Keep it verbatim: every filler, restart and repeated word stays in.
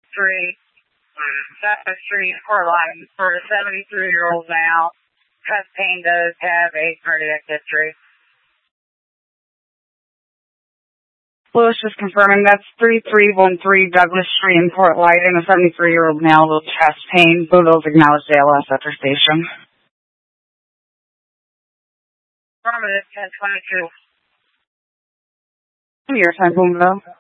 Street, South Street, Portland, for a seventy-three-year-old male. Chest pain does have a cardiac history. Lewis just confirming that's three three one three Douglas Street in Port Lighton, a seventy-three-year-old male with chest pain. Boodles acknowledged A L S at their station. Affirmative, ten twenty-two. Your time, Boomville.